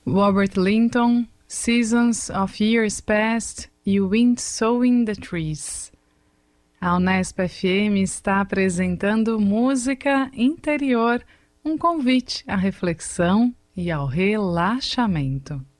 Robert Linton, Seasons of Years Past e Wind Sowing the Trees. A Unesp FM está apresentando Música Interior, um convite à reflexão e ao relaxamento.